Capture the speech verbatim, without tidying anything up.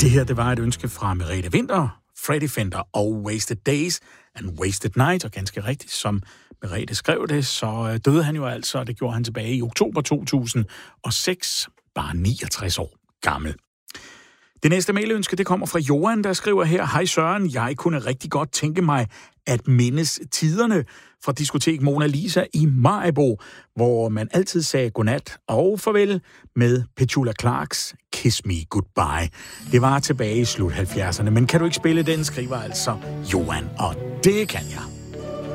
Det her, det var et ønske fra Merete Winther, Freddy Fender og Wasted Days and Wasted Night, og ganske rigtigt, som Merete skrev det, så døde han jo altså, og det gjorde han tilbage i oktober to tusind og seks, bare niogtres år gammel. Det næste mailønske, det kommer fra Johan, der skriver her: Hej Søren, jeg kunne rigtig godt tænke mig at mindes tiderne fra diskotek Mona Lisa i Maribo, hvor man altid sagde godnat og farvel med Petula Clarks Kiss Me Goodbye. Det var tilbage i slut halvfjerdserne, men kan du ikke spille den, skriver altså Johan, og det kan jeg.